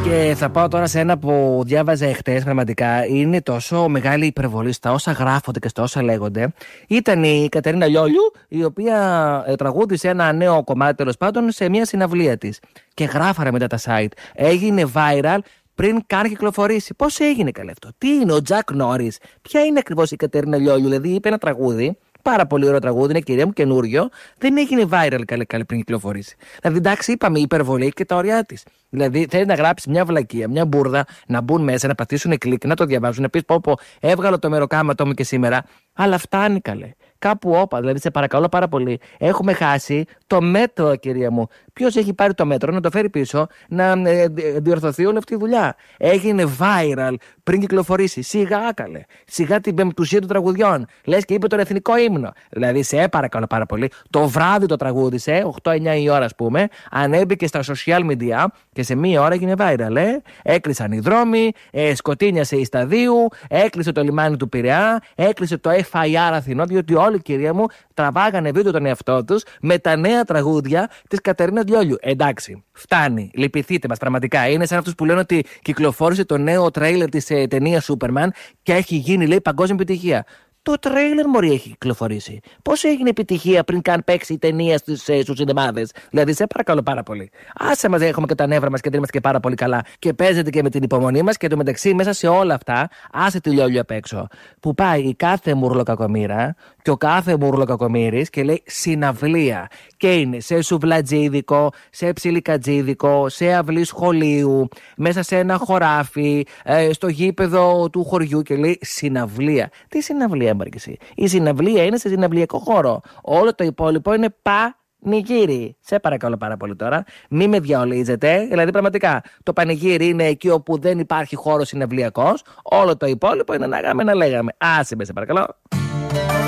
Και θα πάω τώρα σε ένα που διάβαζα εχθές. Πραγματικά είναι τόσο μεγάλη υπερβολή στα όσα γράφονται και στα όσα λέγονται. Ήταν η Κατερίνα Λιόλιου, η οποία τραγούδισε ένα νέο κομμάτι, τέλος πάντων, σε μια συναυλία της. Και γράφαρα μετά τα site. Έγινε viral πριν καν κυκλοφορήσει. Πώς έγινε καλέ αυτό? Τι είναι ο Τζακ Νόρις? Ποια είναι ακριβώς η Κατερίνα Λιόλιου? Δηλαδή είπε ένα τραγούδι. Πάρα πολύ ωραίο τραγούδι, είναι κυρία μου, καινούριο. Δεν έγινε viral καλή πριν κυκλοφορήσει. Δηλαδή, εντάξει, είπαμε υπερβολή και τα ωριά της. Δηλαδή, θέλει να γράψει μια βλακεία, μια μπουρδα, να μπουν μέσα, να πατήσουν κλικ, να το διαβάζουν, να πει πω, έβγαλα το μεροκάματό μου και σήμερα. Αλλά φτάνει καλέ. Κάπου όπα, δηλαδή, σε παρακαλώ πάρα πολύ. Έχουμε χάσει το μέτρο, κυρία μου. Ποιος έχει πάρει το μέτρο, να το φέρει πίσω, να διορθωθεί όλη αυτή η δουλειά. Έγινε viral πριν κυκλοφορήσει. Σιγά καλέ. Σιγά την πεμπτουσία των τραγουδιών. Λες και είπε τον εθνικό ύμνο. Δηλαδή, σε παρακαλώ πάρα πολύ. Το βράδυ το τραγούδισε, 8-9 η ώρα, ας πούμε, ανέβηκε στα social media και σε μία ώρα έγινε viral. Έκλεισαν οι δρόμοι, σκοτίνιασε η Σταδίου, έκλεισε το λιμάνι του Πειραιά, έκλεισε το FIR Αθηνών, διότι όλοι, κυρία μου, τραβάγανε βίντεο τον εαυτό τους με τα νέα τραγούδια της Κατερίνας Λιόλιου. Εντάξει, φτάνει. Λυπηθείτε μας, πραγματικά. Είναι σαν αυτούς που λένε ότι κυκλοφόρησε το νέο τρέιλερ της ταινίας Superman και έχει γίνει, λέει, παγκόσμια επιτυχία. Το τρέιλερ μωρή έχει κυκλοφορήσει. Πώς έγινε επιτυχία πριν καν παίξει η ταινία στους σινεμάδες? Δηλαδή, σε παρακαλώ πάρα πολύ. Άσε μας, έχουμε και τα νεύρα μας και δεν είμαστε και πάρα πολύ καλά. Και παίζετε και με την υπομονή μας και το μεταξύ μέσα σε όλα αυτά, άσε τη Λιόλιου απ' έξω. Που πάει η κάθε μουρλοκακομήρα και ο κάθε μουρλοκακομύρης και λέει συναυλία. Και είναι σε σουβλατζίδικο, σε ψιλικατζίδικο, σε αυλή σχολείου, μέσα σε ένα χωράφι, στο γήπεδο του χωριού και λέει συναυλία. Τι συναυλία? Η συναυλία είναι σε συναυλιακό χώρο. Όλο το υπόλοιπο είναι πανηγύρι. Σε παρακαλώ πάρα πολύ τώρα. Μη με διαολίζετε. Δηλαδή, πραγματικά το πανηγύρι είναι εκεί όπου δεν υπάρχει χώρο συναυλιακός. Όλο το υπόλοιπο είναι να λέγαμε. Άσε με, σε παρακαλώ.